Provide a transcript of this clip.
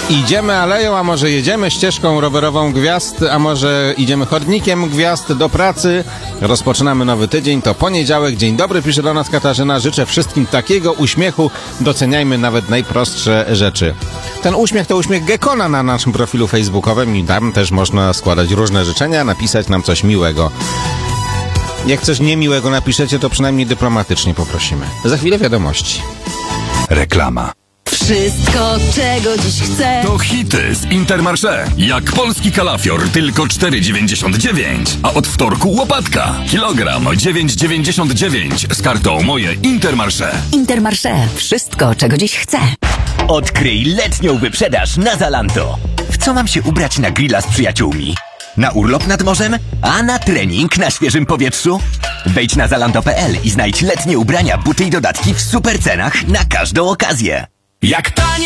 Idziemy aleją, a może jedziemy ścieżką rowerową gwiazd, a może idziemy chodnikiem gwiazd do pracy. Rozpoczynamy nowy tydzień, to poniedziałek. Dzień dobry, pisze do nas Katarzyna. Życzę wszystkim takiego uśmiechu. Doceniajmy nawet najprostsze rzeczy. Ten uśmiech to uśmiech Gekona na naszym profilu facebookowym i tam też można składać różne życzenia, napisać nam coś miłego. Jak coś niemiłego napiszecie, to przynajmniej dyplomatycznie poprosimy. Za chwilę wiadomości. Reklama. Wszystko, czego dziś chcę. To hity z Intermarché. Jak polski kalafior, tylko 4,99. A od wtorku łopatka. Kilogram 9,99 z kartą Moje Intermarché. Intermarché. Wszystko, czego dziś chcę. Odkryj letnią wyprzedaż na Zalando. W co mam się ubrać na grilla z przyjaciółmi? Na urlop nad morzem? A na trening na świeżym powietrzu? Wejdź na zalando.pl i znajdź letnie ubrania, buty i dodatki w super cenach na każdą okazję. Jak tanie